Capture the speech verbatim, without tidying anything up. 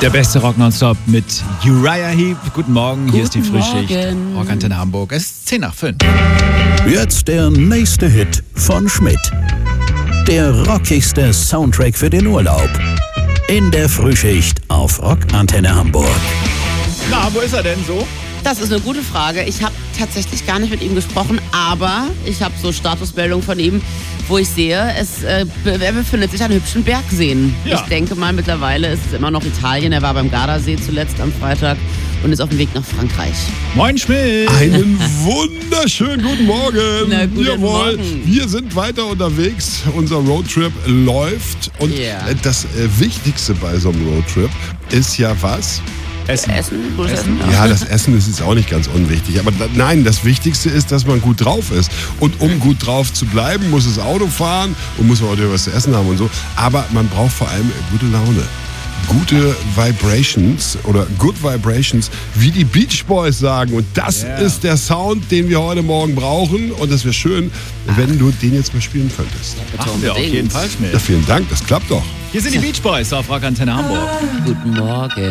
Der beste Rock nonstop mit Uriah Heep. Guten Morgen, hier ist die Guten Frühschicht. Morgen. Rockantenne Hamburg. Es ist zehn nach fünf. Jetzt der nächste Hit von Schmidt. Der rockigste Soundtrack für den Urlaub. In der Frühschicht auf Rockantenne Hamburg. Na, wo ist er denn so? Das ist eine gute Frage. Ich habe tatsächlich gar nicht mit ihm gesprochen, aber ich habe so Statusmeldungen von ihm, wo ich sehe, es, äh, er befindet sich an hübschen Bergseen. Ja. Ich denke mal, mittlerweile ist es immer noch Italien. Er war beim Gardasee zuletzt am Freitag und ist auf dem Weg nach Frankreich. Moin Schmidt. Einen wunderschönen guten Morgen. Na, guten Jawohl, Morgen. wir sind weiter unterwegs. Unser Roadtrip läuft. Und Ja. äh, das äh, Wichtigste bei so einem Roadtrip ist ja was? Essen. Essen? Gutes Essen. Essen? Ja, das Essen ist jetzt auch nicht ganz unwichtig. Aber da, nein, das Wichtigste ist, dass man gut drauf ist. Und um gut drauf zu bleiben, muss das Auto fahren und muss man auch was zu essen haben und so. Aber man braucht vor allem gute Laune. Gute Vibrations oder Good Vibrations, wie die Beach Boys sagen. Und das Yeah. ist der Sound, den wir heute Morgen brauchen. Und es wäre schön, wenn du den jetzt mal spielen könntest. Machen wir auf jeden Fall, Schmidt. Ja, vielen Dank, das klappt doch. Hier sind die Beach Boys auf Rockantenne Hamburg. Guten Morgen.